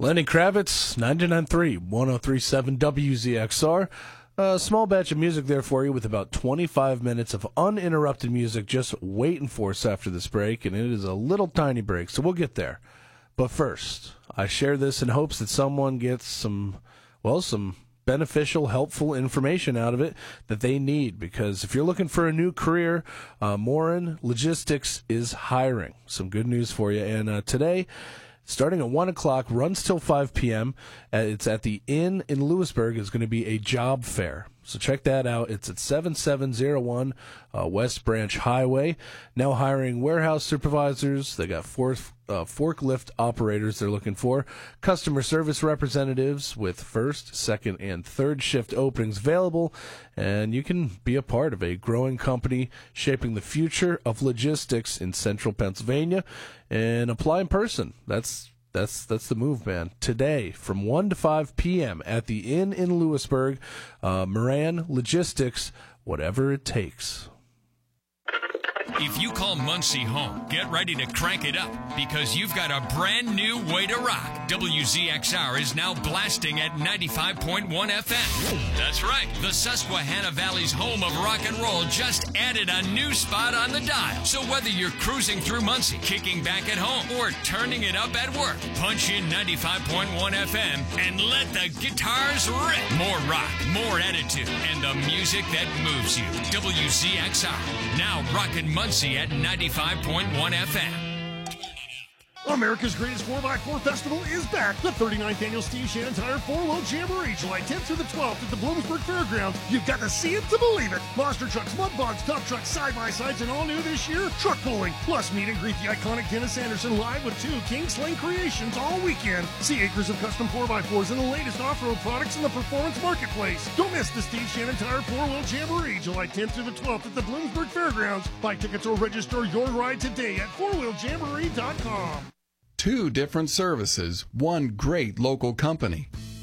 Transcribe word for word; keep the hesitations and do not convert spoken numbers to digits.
Lenny Kravitz, ninety-nine point three, one oh three point seven W Z X R. A small batch of music there for you with about twenty-five minutes of uninterrupted music just waiting for us after this break, and it is a little tiny break, so we'll get there. But first, I share this in hopes that someone gets some, well, some beneficial, helpful information out of it that they need, because if you're looking for a new career, uh, Morin Logistics is hiring. Some good news for you, and uh, today, starting at one o'clock, runs till five p.m. Uh, it's at the Inn in Lewisburg. It's going to be a job fair. So check that out. It's at seventy-seven oh one uh, West Branch Highway. Now hiring warehouse supervisors. They got fourth, uh, forklift operators they're looking for. Customer service representatives with first, second, and third shift openings available. And you can be a part of a growing company shaping the future of logistics in central Pennsylvania and apply in person. That's That's that's the move, man. Today, from one to five p.m. at the Inn in Lewisburg, uh, Moran Logistics, whatever it takes. If you call Muncie home, get ready to crank it up because you've got a brand new way to rock. W Z X R is now blasting at ninety-five point one F M. That's right. The Susquehanna Valley's home of rock and roll just added a new spot on the dial. So whether you're cruising through Muncie, kicking back at home, or turning it up at work, punch in ninety-five point one F M and let the guitars rip. More rock, more attitude, and the music that moves you. W Z X R, now rockin' Muncie at ninety-five point one F M. America's Greatest four by four Festival is back. The thirty-ninth Annual Steve Shannon Tire four-wheel Jamboree, July tenth through the twelfth at the Bloomsburg Fairgrounds. You've got to see it to believe it. Monster trucks, mud bogs, dump trucks, side-by-sides, and all new this year, truck pulling. Plus, meet and greet the iconic Dennis Anderson live with two King Sling creations all weekend. See acres of custom four by fours and the latest off-road products in the performance marketplace. Don't miss the Steve Shannon Tire four-wheel Jamboree, July tenth through the twelfth at the Bloomsburg Fairgrounds. Buy tickets or register your ride today at four wheel jamboree dot com. Two different services, one great local company.